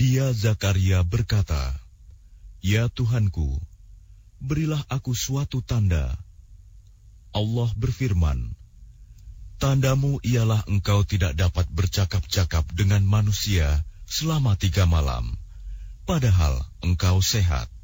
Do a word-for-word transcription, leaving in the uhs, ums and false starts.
Dia Zakaria berkata, "Ya Tuhanku, berilah aku suatu tanda." Allah berfirman, "Tandamu ialah engkau tidak dapat bercakap-cakap dengan manusia selama tiga malam, padahal engkau sehat."